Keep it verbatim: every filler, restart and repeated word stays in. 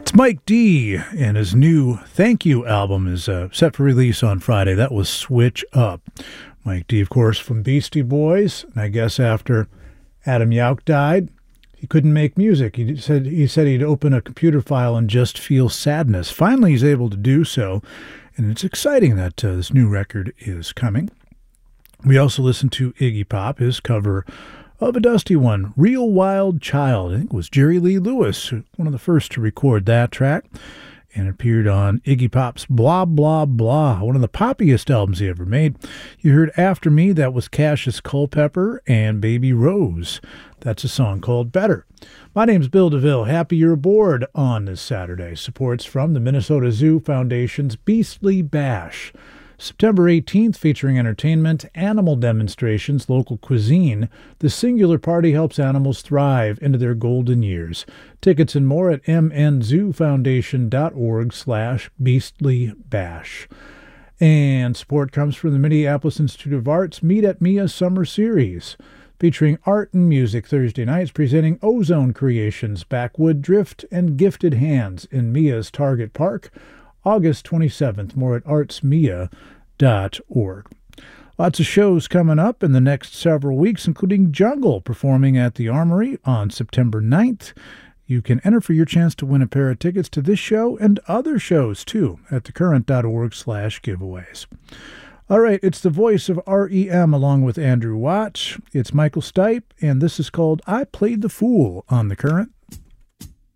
Mike D and his new Thank You album is uh, set for release on Friday. That was Switch Up. Mike D, of course, from Beastie Boys. And I guess after Adam Yauch died, he couldn't make music. He said he said he'd open a computer file and just feel sadness. Finally, he's able to do so. And it's exciting that uh, this new record is coming. We also listened to Iggy Pop, his cover of a dusty one, Real Wild Child. I think it was Jerry Lee Lewis, one of the first to record that track, and appeared on Iggy Pop's Blah, Blah, Blah, one of the poppiest albums he ever made. You heard After Me, that was Cassius Culpepper and Baby Rose. That's a song called Better. My name's Bill DeVille. Happy you're aboard on this Saturday. Supports from the Minnesota Zoo Foundation's Beastly Bash. September eighteenth, featuring entertainment, animal demonstrations, local cuisine. The singular party helps animals thrive into their golden years. Tickets and more at mnzoofoundation.org slash beastlybash. And support comes from the Minneapolis Institute of Art's Meet at Mia Summer Series, featuring art and music Thursday nights, presenting Ozone Creations, Backwood Drift, and Gifted Hands in Mia's Target Park, August twenty-seventh. More at arts mia dot org. Lots of shows coming up in the next several weeks, including Jungle performing at the Armory on September ninth. You can enter for your chance to win a pair of tickets to this show and other shows, too, at thecurrent.org slash giveaways. All right, it's the voice of R E M along with Andrew Watts. It's Michael Stipe, and this is called I Played the Fool on The Current.